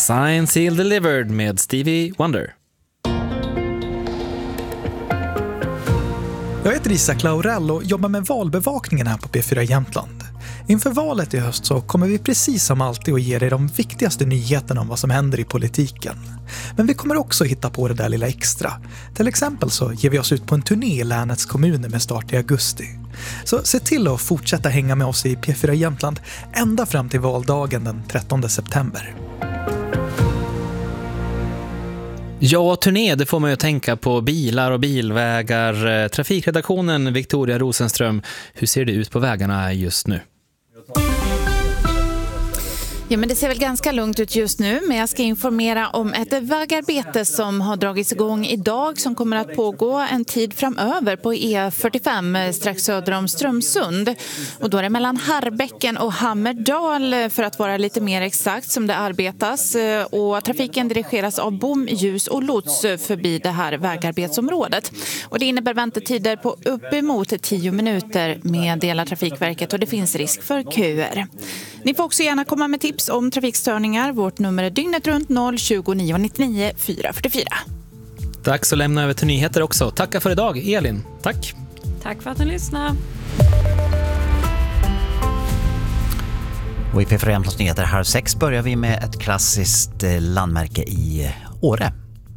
Signed, Sealed, Delivered med Stevie Wonder. Jag heter Isak Laurell och jobbar med valbevakningen här på P4 Jämtland. Inför valet i höst så kommer vi precis som alltid att ge dig de viktigaste nyheterna om vad som händer i politiken. Men vi kommer också hitta på det där lilla extra. Till exempel så ger vi oss ut på en turné i länets kommuner med start i augusti. Så se till att fortsätta hänga med oss i P4 Jämtland ända fram till valdagen den 13 september. Ja, turné, det får man ju tänka på bilar och bilvägar. Trafikredaktionen Victoria Rosenström, hur ser det ut på vägarna just nu? Ja, men det ser väl ganska lugnt ut just nu, men jag ska informera om ett vägarbete som har dragits igång idag som kommer att pågå en tid framöver på E45 strax söder om Strömsund. Och då är det mellan Harbäcken och Hammerdal för att vara lite mer exakt som det arbetas. Och trafiken dirigeras av bom, ljus och lots förbi det här vägarbetsområdet. Och det innebär väntetider på uppemot 10 minuter med delar Trafikverket och det finns risk för köer. Ni får också gärna komma med tips om trafikstörningar. Vårt nummer är dygnet runt 020 99 444. Dags att lämna över till nyheter också. Tacka för idag, Elin. Tack. Tack för att ni lyssnade. Och i P4 Jämtlands nyheter 5:30 börjar vi med ett klassiskt landmärke i Åre.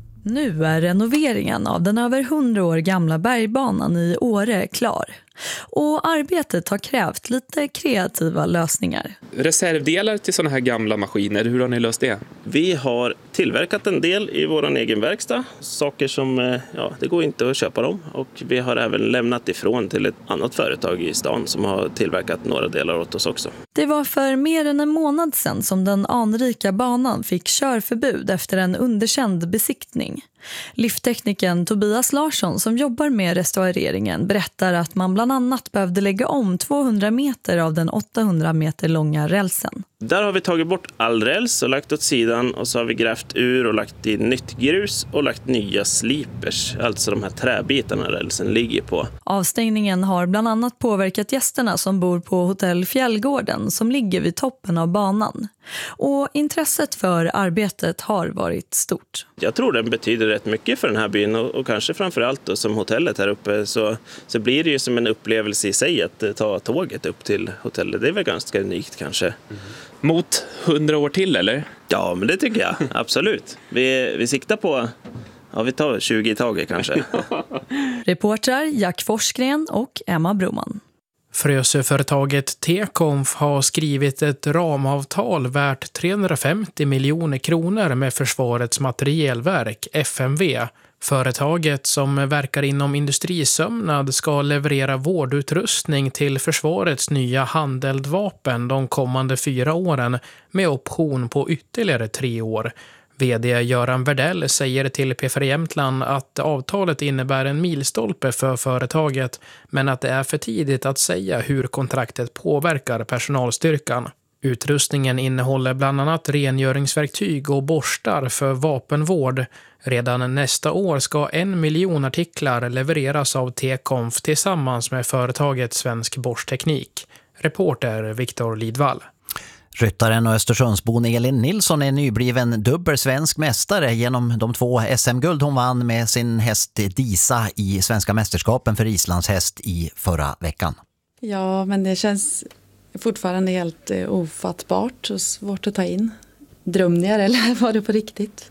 Nu är renoveringen av den över 100 år gamla bergbanan i Åre klar. Och arbetet har krävt lite kreativa lösningar. Reservdelar till sådana här gamla maskiner, hur har ni löst det? Vi har tillverkat en del i vår egen verkstad. Saker som, det går inte att köpa dem. Och vi har även lämnat ifrån till ett annat företag i stan som har tillverkat några delar åt oss också. Det var för mer än en månad sedan som den anrika banan fick körförbud efter en underkänd besiktning. Liftteknikern Tobias Larsson som jobbar med restaureringen berättar att man bland annat behövde lägga om 200 meter av den 800 meter långa rälsen. Där har vi tagit bort all räls och lagt åt sidan och så har vi grävt ur och lagt i nytt grus och lagt nya slipers, alltså de här träbitarna rälsen ligger på. Avstängningen har bland annat påverkat gästerna som bor på hotell Fjällgården som ligger vid toppen av banan. Och intresset för arbetet har varit stort. Jag tror den betyder rätt mycket för den här byn och kanske framförallt då, som hotellet här uppe så blir det ju som en upplevelse i sig att ta tåget upp till hotellet. Det är väl ganska unikt kanske. Mm. Mot 100 år till eller? Ja, men det tycker jag. Absolut. Vi siktar på, vi tar 20 i taget kanske. Reportrar Jack Forsgren och Emma Broman. Frösöföretaget T-Conf har skrivit ett ramavtal värt 350 miljoner kronor med Försvarets materielverk, FMV. Företaget som verkar inom industrisömnad ska leverera vårdutrustning till försvarets nya handeldvapen de kommande 4 åren med option på ytterligare 3 år. VD Göran Verdell säger till P4 Jämtland att avtalet innebär en milstolpe för företaget men att det är för tidigt att säga hur kontraktet påverkar personalstyrkan. Utrustningen innehåller bland annat rengöringsverktyg och borstar för vapenvård. Redan nästa år ska 1 miljon artiklar levereras av T-Conf tillsammans med företaget Svensk Borstteknik. Reporter Viktor Lidvall. Ryttaren och Östersundsbon Elin Nilsson är nybliven dubbel svensk mästare genom de 2 SM-guld hon vann med sin häst Disa i svenska mästerskapen för Islands häst i förra veckan. Ja, men det känns fortfarande helt ofattbart och svårt att ta in. Drömningar eller var det på riktigt?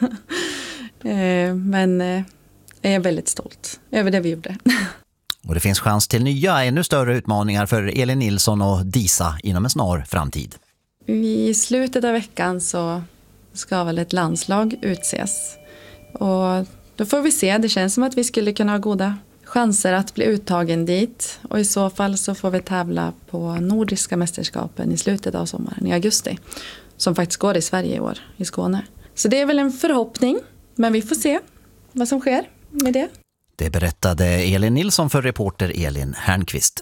Men jag är väldigt stolt över det vi gjorde. Och det finns chans till nya, ännu större utmaningar för Elin Nilsson och Disa inom en snar framtid. I slutet av veckan så ska väl ett landslag utses. Och då får vi se, det känns som att vi skulle kunna ha goda chanser att bli uttagen dit. Och i så fall så får vi tävla på Nordiska mästerskapen i slutet av sommaren, i augusti. Som faktiskt går i Sverige i år, i Skåne. Så det är väl en förhoppning, men vi får se vad som sker med det. Det berättade Elin Nilsson för reporter Elin Hernqvist.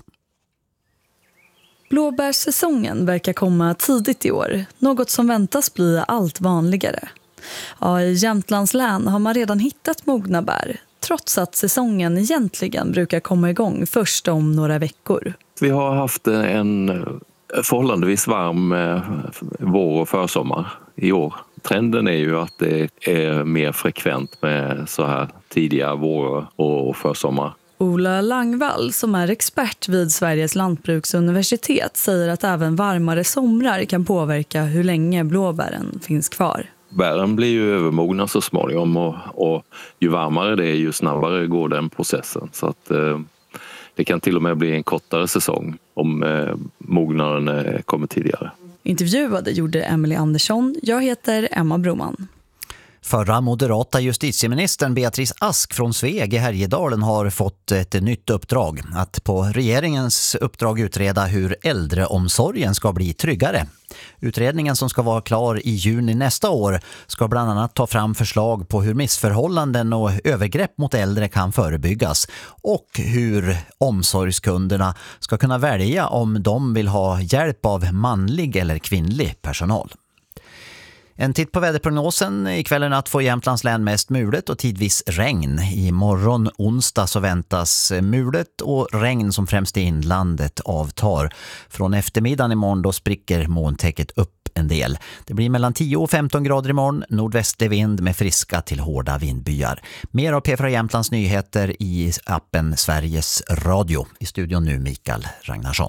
Blåbärssäsongen verkar komma tidigt i år, något som väntas bli allt vanligare. Ja, i Jämtlands län har man redan hittat mogna bär, trots att säsongen egentligen brukar komma igång först om några veckor. Vi har haft en förhållandevis varm vår och försommar i år. trenden är ju att det är mer frekvent med så här tidiga vårar och försommar. Ola Langvall, som är expert vid Sveriges lantbruksuniversitet, säger att även varmare somrar kan påverka hur länge blåbären finns kvar. Bären blir ju övermogna så småningom och ju varmare det är ju snabbare går den processen. Så att det kan till och med bli en kortare säsong om mognaden kommer tidigare. Intervjuade gjorde Emily Andersson. Jag heter Emma Broman. Förra moderata justitieministern Beatrice Ask från Sveg i Härjedalen har fått ett nytt uppdrag. Att på regeringens uppdrag utreda hur äldreomsorgen ska bli tryggare. Utredningen som ska vara klar i juni nästa år ska bland annat ta fram förslag på hur missförhållanden och övergrepp mot äldre kan förebyggas och hur omsorgskunderna ska kunna välja om de vill ha hjälp av manlig eller kvinnlig personal. En titt på väderprognosen. Ikväll och natt får Jämtlands län mest mulet och tidvis regn. I morgon onsdag så väntas mulet och regn som främst i inlandet avtar. Från eftermiddagen imorgon då spricker molntäcket upp en del. Det blir mellan 10 och 15 grader imorgon. Nordvästlig vind med friska till hårda vindbyar. Mer av P4 Jämtlands nyheter i appen Sveriges Radio. I studion nu Mikael Ragnarsson.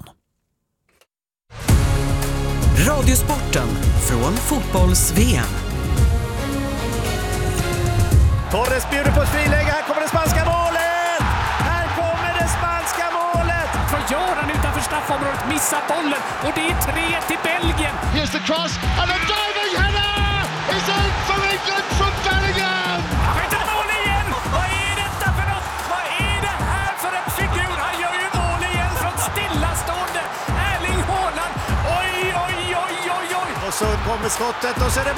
Radiosporten från fotbolls-VM. Torres bjuder på ett friläge. Här kommer det spanska målet! Här kommer det spanska målet! Vad gör han utanför straffområdet? Missar bollen. Och det är 3 till Belgien. Here's the cross. And a diving header! It's in for England from Bellingham! Skjuter mål igen! Vad är detta för något? Vad är det här för en figur? Han gör ju mål igen från stillastående Erling Haaland. Oj, oj, oj, oj, oj! Och så kommer skottet och så är det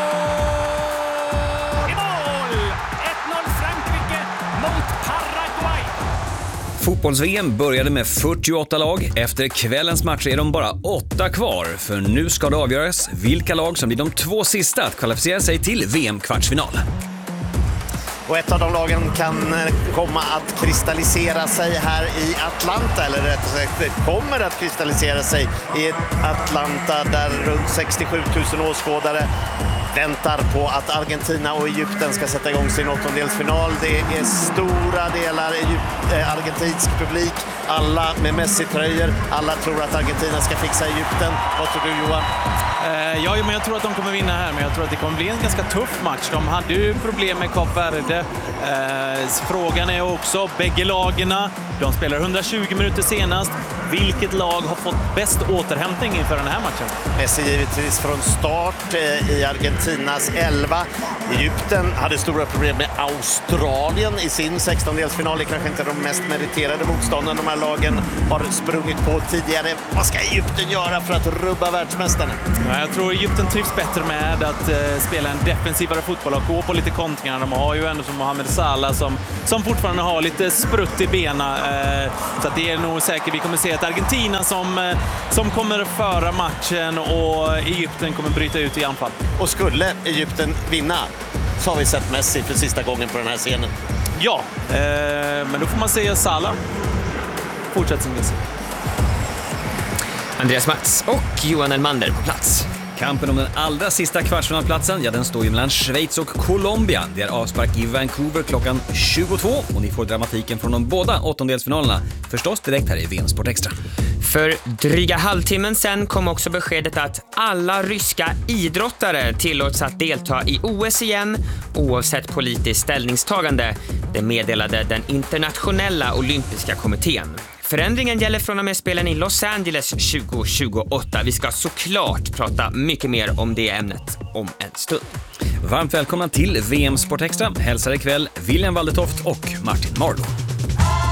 mål! I mål! 1-0 Frankrike mot Paraguay. Fotbolls-VM började med 48 lag. Efter kvällens matcher är de bara 8 kvar. För nu ska det avgöras vilka lag som blir de 2 sista att kvalificera sig till VM-kvartsfinal. Och ett av de lagen kan komma att kristallisera sig här i Atlanta, eller rättare sagt kommer att kristallisera sig i Atlanta där runt 67 000 åskådare väntar på att Argentina och Egypten ska sätta igång sin åttondelsfinal. Det är stora delar argentinsk publik, alla med Messi-tröjor. Alla tror att Argentina ska fixa Egypten. Vad tror du, Johan? Ja, men jag tror att de kommer vinna här, men jag tror att det kommer bli en ganska tuff match. De hade ju problem med Kap Verde. Frågan är också, bägge lagerna, de spelar 120 minuter senast. Vilket lag har fått bäst återhämtning inför den här matchen? Messi givetvis från start i Argentinas 11. Egypten hade stora problem med Australien i sin 16-delsfinal. Det kanske inte de mest meriterade motståndarna de här lagen har sprungit på tidigare. Vad ska Egypten göra för att rubba världsmästarna? Ja, jag tror Egypten trivs bättre med att spela en defensivare fotboll och gå på lite kontringar. De har ju ändå som Mohamed Salah som fortfarande har lite sprutt i bena. Så att det är nog säkert vi kommer se ett Argentina som kommer föra matchen och Egypten kommer bryta ut i anfall. Och skulle Egypten vinna så har vi sett Messi för sista gången på den här scenen. Ja, men då får man säga Salah. Fortsätt som Messi. Andreas Mats och Johan Elmander på plats. Kampen om den allra sista kvartsfinalplatsen, ja, den står ju mellan Schweiz och Colombia. Det är avspark i Vancouver klockan 22 och ni får dramatiken från de båda åttondelsfinalerna förstås direkt här i VM Sport Extra. För dryga halvtimmen sen kom också beskedet att alla ryska idrottare tillåts att delta i OS igen oavsett politiskt ställningstagande. Det meddelade den internationella olympiska kommittén. Förändringen gäller från och med spelen i Los Angeles 2028. Vi ska såklart prata mycket mer om det ämnet om en stund. Varmt välkomna till VM Sport Extra. Hälsar ikväll William Waldertoft och Martin Marlo.